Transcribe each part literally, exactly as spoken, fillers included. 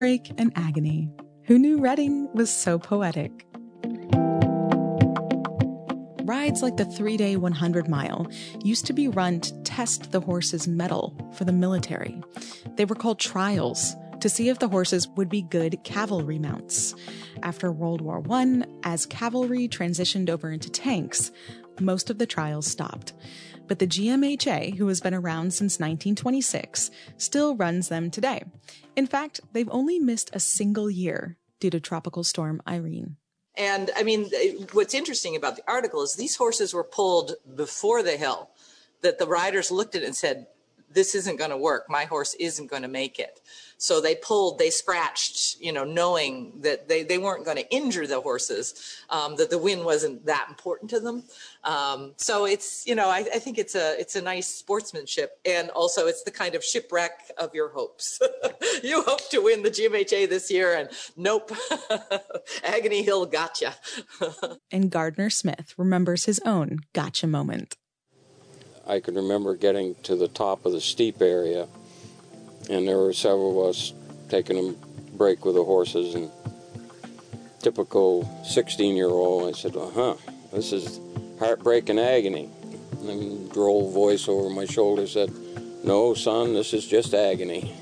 Heartbreak and agony. Who knew Reading was so poetic? Rides like the three-day one hundred mile used to be run to test the horse's mettle for the military. They were called trials to see if the horses would be good cavalry mounts. After World War One, as cavalry transitioned over into tanks, most of the trials stopped. But the G M H A, who has been around since nineteen twenty-six, still runs them today. In fact, they've only missed a single year due to Tropical Storm Irene. And I mean, what's interesting about the article is these horses were pulled before the hill, that the riders looked at it and said, this isn't going to work. My horse isn't going to make it. So they pulled, they scratched, you know, knowing that they, they weren't going to injure the horses, um, that the win wasn't that important to them. Um, so it's, you know, I, I think it's a it's a nice sportsmanship. And also it's the kind of shipwreck of your hopes. You hope to win the G M H A this year and nope, Agony Hill gotcha. And Gardner Smith remembers his own gotcha moment. I can remember getting to the top of the steep area, and there were several of us taking a break with the horses, and typical sixteen-year-old, I said, uh-huh, this is heartbreak and agony. And then a droll voice over my shoulder said, no, son, this is just agony.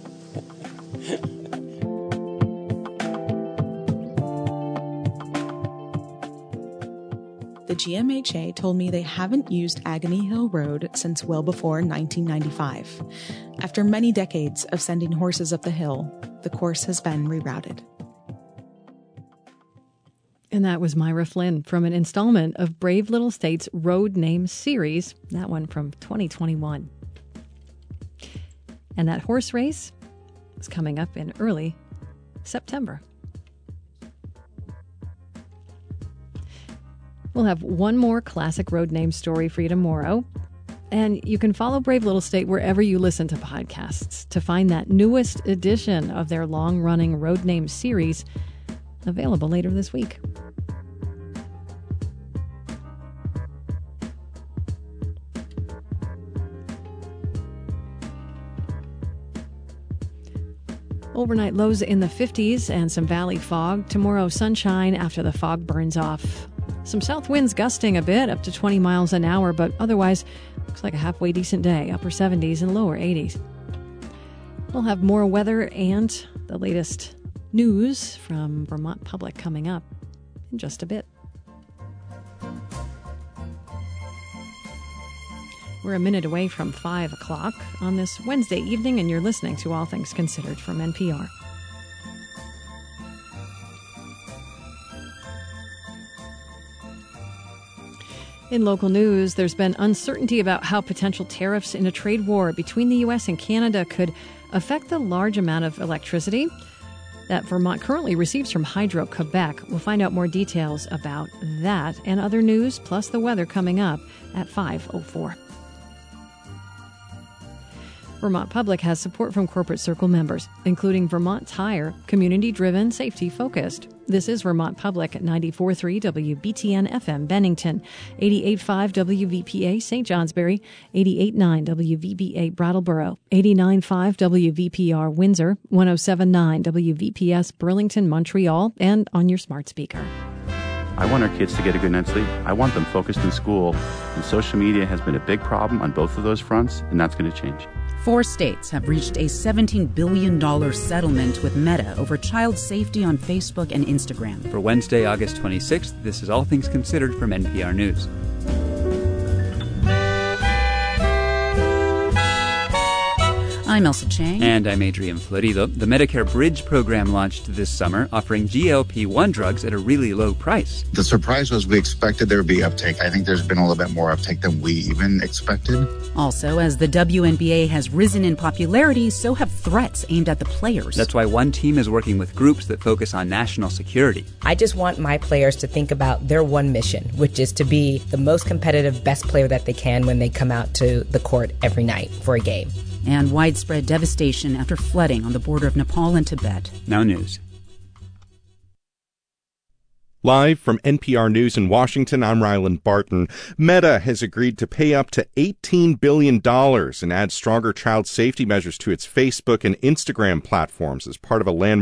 The G M H A told me they haven't used Agony Hill Road since well before nineteen ninety-five. After many decades of sending horses up the hill, the course has been rerouted. And that was Myra Flynn from an installment of Brave Little State's Road Name series, that one from twenty twenty-one. And that horse race is coming up in early September. We'll have one more classic road name story for you tomorrow. And you can follow Brave Little State wherever you listen to podcasts to find that newest edition of their long-running road name series, available later this week. Overnight lows in the fifties and some valley fog. Tomorrow, sunshine after the fog burns off. Some south winds gusting a bit, up to twenty miles an hour, but otherwise looks like a halfway decent day, upper seventies and lower eighties. We'll have more weather and the latest news from Vermont Public coming up in just a bit. We're a minute away from five o'clock on this Wednesday evening, and you're listening to All Things Considered from N P R. In local news, there's been uncertainty about how potential tariffs in a trade war between the U S and Canada could affect the large amount of electricity that Vermont currently receives from Hydro-Quebec. We'll find out more details about that and other news, plus the weather coming up at five oh four. Vermont Public has support from Corporate Circle members, including Vermont Tire, community-driven, safety-focused. This is Vermont Public at ninety-four point three W B T N F M Bennington, eighty-eight point five W V P A Saint Johnsbury, eighty-eight point nine W V B A Brattleboro, eighty-nine point five W V P R Windsor, one oh seven point nine W V P S Burlington, Montreal, and on your smart speaker. I want our kids to get a good night's sleep. I want them focused in school. And social media has been a big problem on both of those fronts, and that's going to change. Four states have reached a seventeen billion dollars settlement with Meta over child safety on Facebook and Instagram. For Wednesday, August twenty-sixth, this is All Things Considered from N P R News. I'm Elsa Chang. And I'm Adrian Florido. The Medicare Bridge program launched this summer, offering G L P one drugs at a really low price. The surprise was we expected there would be uptake. I think there's been a little bit more uptake than we even expected. Also, as the W N B A has risen in popularity, so have threats aimed at the players. That's why one team is working with groups that focus on national security. I just want my players to think about their one mission, which is to be the most competitive, best player that they can when they come out to the court every night for a game. And widespread devastation after flooding on the border of Nepal and Tibet. Now news. Live from N P R News in Washington, I'm Ryland Barton. Meta has agreed to pay up to eighteen billion dollars and add stronger child safety measures to its Facebook and Instagram platforms as part of a landmark